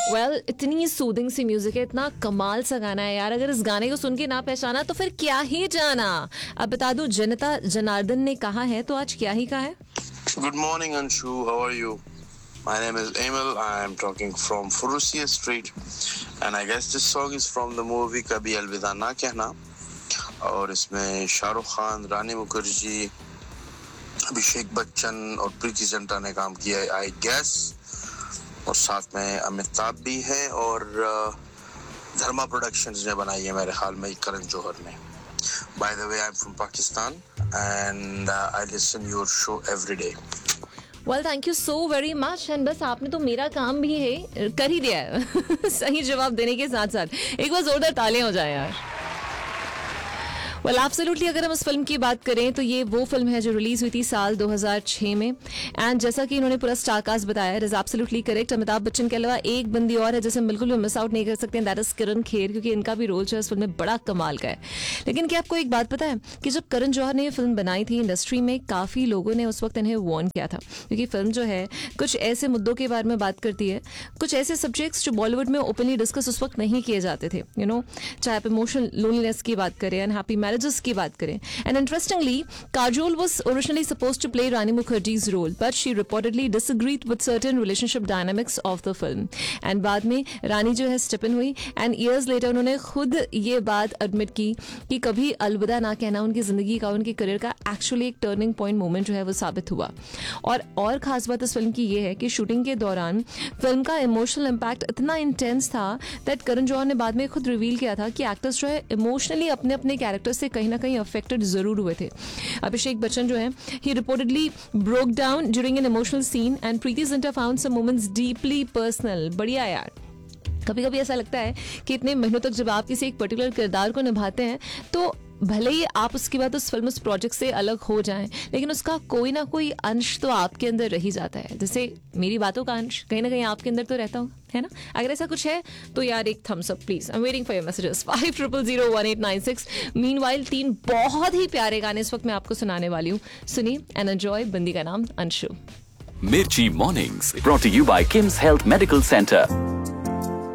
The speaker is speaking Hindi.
वेल, इतनी सूदिंग सी म्यूजिक है, इतना कमाल सा गाना है यार। अगर इस गाने को सुन के ना पहचाना तो फिर क्या ही जाना। अब बता दूं, जनता जनार्दन ने कहा है तो आज क्या ही कहा है। Good morning, Anshu. How are you? My name is Emil. I am talking from Furussia Street, and I guess this song is from the movie कभी अलविदा ना कहना, और इसमें शाहरुख खान, रानी मुखर्जी, अभिषेक बच्चन और प्रीति जिंटा ने काम किया है, I guess, और साथ में अमिताभ भी है, और धर्मा प्रोडक्शंस ने बनाई है मेरे ख्याल में करण जौहर ने। By the way, I'm from Pakistan and I listen your show every day. Well, thank you so very much. And बस आपने तो मेरा काम भी है कर ही दिया है सही जवाब देने के साथ साथ। एक बार जोरदार तालियां हो जाए यार। वेल, एब्सोल्युटली, अगर हम इस फिल्म की बात करें तो ये वो फिल्म है जो रिलीज हुई थी साल 2006 में। एंड जैसा कि इन्होंने पूरा स्टारकास्ट बताया, it is absolutely correct. Amitabh Bachchan के अलावा एक बंदी और है जिसे हम बिल्कुल भी मिस आउट नहीं कर सकते, दैट इज करण खेर, क्योंकि इनका भी रोल जो है इस फिल्म में बड़ा कमाल का है। लेकिन क्या आपको एक बात पता है कि जब करण जौहर ने ये फिल्म बनाई थी, इंडस्ट्री में काफी लोगों ने उस वक्त इन्हें वार्न किया था, क्योंकि फिल्म जो है कुछ ऐसे मुद्दों के बारे में बात करती है, कुछ ऐसे सब्जेक्ट्स जो बॉलीवुड में ओपनली डिस्कस उस वक्त नहीं किए जाते थे। यू नो, चाहे आप इमोशनल लोनलीनेस की बात करें, अनहैप्पी मैरिजेस की बात करें। And interestingly, Kajol was originally supposed to play Rani Mukherjee's role, but she reportedly disagreed with certain relationship dynamics of the film. And बाद में रानी जो है स्टेप इन हुई, and years later उन्होंने खुद ये बात एडमिट की कि कभी अलविदा ना कहना उनकी जिंदगी का, उनकी करियर का एक्चुअली एक टर्निंग पॉइंट मोमेंट जो है वो साबित हुआ। और खास बात इस फिल्म की ये है कि शूटिंग के दौरान फिल्म का इमोशनल इम्पैक्ट इतना इंटेंस था दैट करण जौहर ने बाद में खुद रिवील किया था कि एक्टर्स जो है इमोशनली अपने अपने कैरेक्टर से कहीं ना कहीं अफेक्टेड जरूर हुए थे। अभिषेक बच्चन जो है, he reportedly broke down during an emotional scene and Preeti Zinta found some moments deeply personal। बढ़िया यार। कभी कभी ऐसा लगता है कि इतने महीनों तक जब आप किसी एक पर्टिकुलर किरदार को निभाते हैं तो भले ही आप उसके बाद उस फिल्म, उस प्रोजेक्ट से अलग हो जाएं, लेकिन उसका कोई ना कोई अंश तो आपके अंदर रह ही जाता है। जैसे मेरी बातों का अंश कहीं ना कहीं आपके अंदर तो रहता होगा, है ना। अगर ऐसा कुछ है तो यार एक Thums up please. I am waiting for your messages 50001896। Meanwhile 3 बहुत ही प्यारे गाने इस वक्त मैं आपको सुनाने वाली हूँ, सुनिए एंड एंजॉय। बंदी का नाम अंशु। मिर्ची mornings brought to you bye KIMS health medical centre.